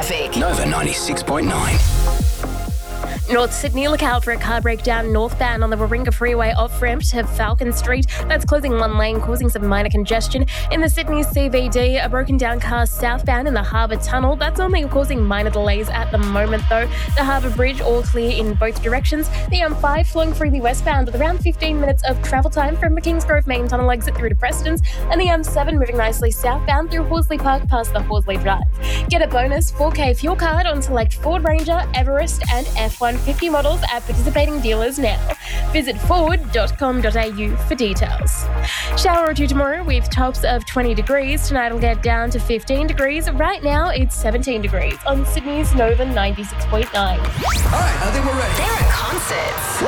traffic. Nova 96.9. North Sydney, look out for a car breakdown northbound on the Warringah Freeway off-ramp to Falcon Street. That's closing one lane, causing some minor congestion. In the Sydney CBD, a broken down car southbound in the Harbour Tunnel. That's only causing minor delays at the moment though. The Harbour Bridge all clear in both directions. The M5 flowing freely westbound with around 15 minutes of travel time from the Kingsgrove main tunnel exit through to Preston's, and the M7 moving nicely southbound through Horsley Park past the Horsley Drive. Get a bonus 4K fuel card on select Ford Ranger, Everest and F-150 models at participating dealers now. Visit ford.com.au for details. Shower or two tomorrow with tops of 20 degrees. Tonight will get down to 15 degrees. Right now it's 17 degrees on Sydney's Nova 96.9. All right, I think we're ready. They're at concerts.